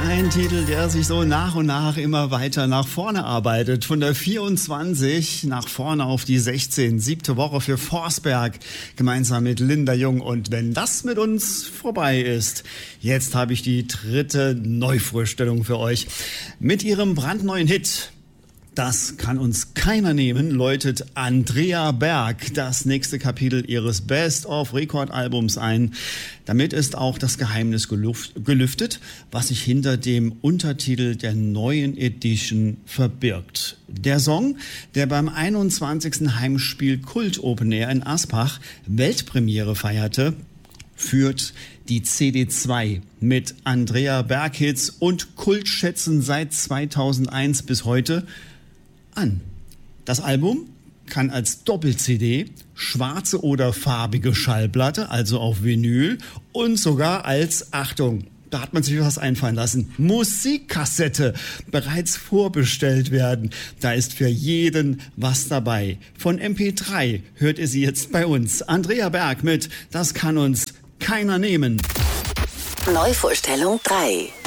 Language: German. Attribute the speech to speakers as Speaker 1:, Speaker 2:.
Speaker 1: Ein Titel, der sich so nach und nach immer weiter nach vorne arbeitet. Von der 24 nach vorne auf die 16. 7. Woche für Forsberg gemeinsam mit Linda Jung. Und wenn das mit uns vorbei ist, jetzt habe ich die 3. Neuvorstellung für euch. Mit ihrem brandneuen Hit "Das kann uns keiner nehmen" läutet Andrea Berg das nächste Kapitel ihres Best-of-Record-Albums ein. Damit ist auch das Geheimnis gelüftet, was sich hinter dem Untertitel der neuen Edition verbirgt. Der Song, der beim 21. Heimspiel Kult Open Air in Aspach Weltpremiere feierte, führt die CD2 mit Andrea Berg Hits und Kultschätzen seit 2001 bis heute an. Das Album kann als Doppel-CD, schwarze oder farbige Schallplatte, also auf Vinyl, und sogar als, Achtung, da hat man sich was einfallen lassen, Musikkassette bereits vorbestellt werden. Da ist für jeden was dabei. Von MP3 hört ihr sie jetzt bei uns. Andrea Berg mit "Das kann uns keiner nehmen".
Speaker 2: Neuvorstellung 3.